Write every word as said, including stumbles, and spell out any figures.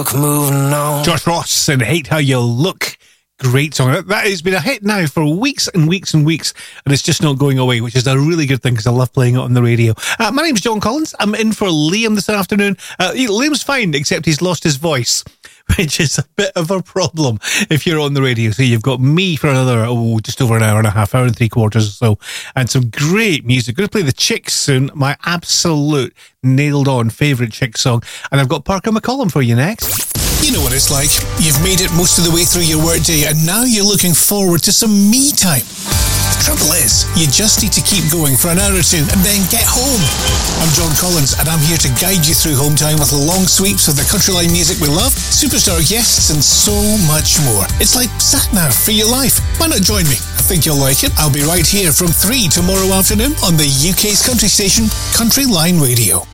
look, moving on. Josh Ross and Hate How You Look. Great song. That has been a hit now for weeks and weeks and weeks, and it's just not going away, which is a really good thing because I love playing it on the radio. Uh, my name's John Collins. I'm in for Liam this afternoon. Uh, Liam's fine, except he's lost his voice, which is a bit of a problem if you're on the radio. So you've got me for another, oh, just over an hour and a half, hour and three quarters or so, and some great music. Going to play the Chicks soon, my absolute nailed-on favourite Chicks song, and I've got Parker McCollum for you next. You know what it's like. You've made it most of the way through your workday and now you're looking forward to some me time. The trouble is, you just need to keep going for an hour or two and then get home. I'm John Collins and I'm here to guide you through home time with long sweeps of the countryline music we love, superstar guests and so much more. It's like sat-nav for your life. Why not join me? I think you'll like it. I'll be right here from three tomorrow afternoon on the U K's country station, Country Line Radio.